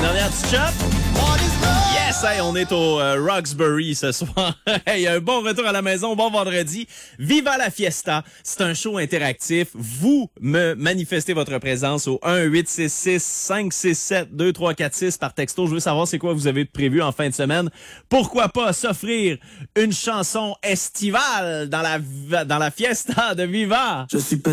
dernière petite shot. Yes, hey, on est au Roxbury ce soir. Hey, un bon retour à la maison, bon vendredi. Viva la fiesta. C'est un show interactif. Vous me manifestez votre présence au 1-866-567-2346 par texto. Je veux savoir c'est quoi vous avez prévu en fin de semaine. Pourquoi pas s'offrir une chanson estivale dans la fiesta de Viva. Je suis